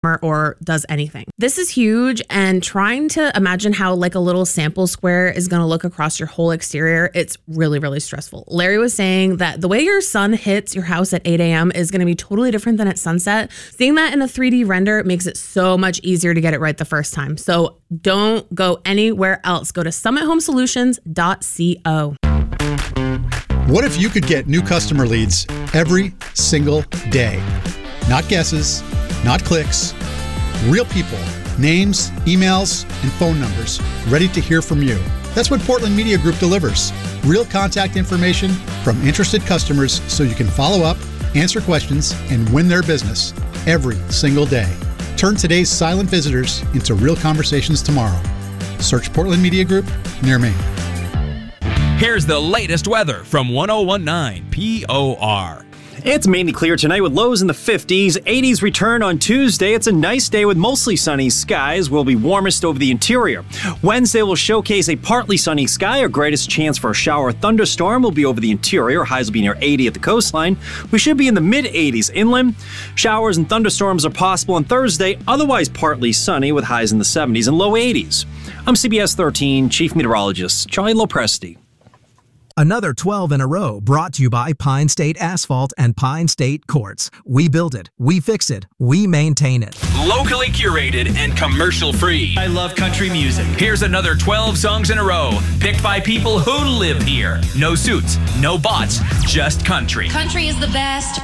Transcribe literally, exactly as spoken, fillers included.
or does anything. This is huge, and trying to imagine how like a little sample square is going to look across your whole exterior, it's really, really stressful. Larry was saying that the way your sun hits your house at eight a.m. is going to be totally different than at sunset. Seeing that in a three D render makes it so much easier to get it right the first time. So don't go anywhere else. Go to summit home solutions dot co. What if you could get new customer leads every single day? Not guesses, not clicks, real people, names, emails, and phone numbers ready to hear from you. That's what Portland Media Group delivers. Real contact information from interested customers so you can follow up, answer questions, and win their business every single day. Turn today's silent visitors into real conversations tomorrow. Search Portland Media Group near me. Here's the latest weather from one oh one point nine P O R. It's mainly clear tonight with lows in the fifties. eighties return on Tuesday. It's a nice day with mostly sunny skies. Will be warmest over the interior. Wednesday will showcase a partly sunny sky. Our greatest chance for a shower or thunderstorm will be over the interior. Highs will be near eighty at the coastline. We should be in the mid eighties inland. Showers and thunderstorms are possible on Thursday. Otherwise partly sunny with highs in the seventies and low eighties. I'm C B S thirteen Chief Meteorologist Charlie Lopresti. Another twelve in a row brought to you by Pine State Asphalt and Pine State Quartz. We build it, we fix it, we maintain it. Locally curated and commercial free. I love country music. Here's another twelve songs in a row, picked by people who live here. No suits, no bots, just country. Country is the best.